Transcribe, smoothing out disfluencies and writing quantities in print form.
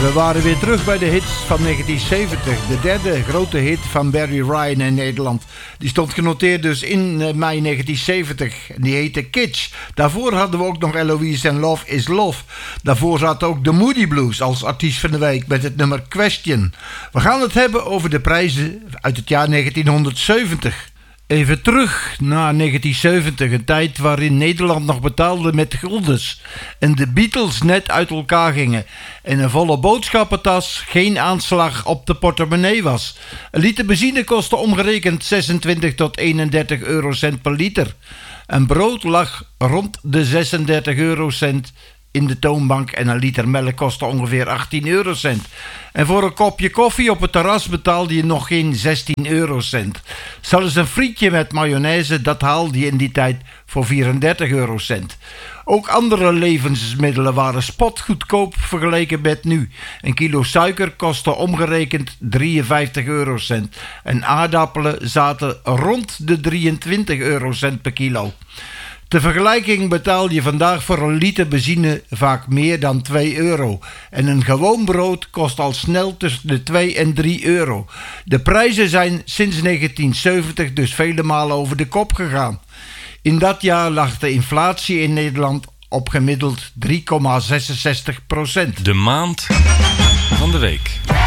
We waren weer terug bij de hits van 1970. De derde grote hit van Barry Ryan in Nederland. Die stond genoteerd dus in mei 1970. En die heette Kitsch. Daarvoor hadden we ook nog Eloise en Love is Love. Daarvoor zat ook de Moody Blues als artiest van de week met het nummer Question. We gaan het hebben over de prijzen uit het jaar 1970. Even terug naar 1970, een tijd waarin Nederland nog betaalde met guldens en de Beatles net uit elkaar gingen en een volle boodschappentas geen aanslag op de portemonnee was. Een liter benzine kostte omgerekend 26 tot 31 eurocent per liter. Een brood lag rond de 36 eurocent in de toonbank en een liter melk kostte ongeveer 18 eurocent. En voor een kopje koffie op het terras betaalde je nog geen 16 eurocent. Zelfs een frietje met mayonaise, dat haalde je in die tijd voor 34 eurocent. Ook andere levensmiddelen waren spotgoedkoop vergeleken met nu. Een kilo suiker kostte omgerekend 53 eurocent. En aardappelen zaten rond de 23 eurocent per kilo. Ter vergelijking betaal je vandaag voor een liter benzine vaak meer dan 2 euro. En een gewoon brood kost al snel tussen de 2 en 3 euro. De prijzen zijn sinds 1970 dus vele malen over de kop gegaan. In dat jaar lag de inflatie in Nederland op gemiddeld 3,66%. De maand van de week.